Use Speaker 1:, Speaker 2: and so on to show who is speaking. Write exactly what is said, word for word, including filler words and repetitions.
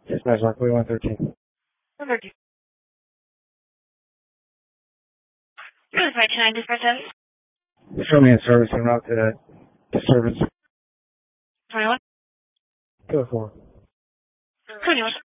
Speaker 1: Dispatch Rockaway one thirteen.
Speaker 2: one thirteen. This is my ten dispatch service.
Speaker 1: Show me a service en route to disturbance.
Speaker 2: twenty-one.
Speaker 1: Go four.
Speaker 2: twenty-one.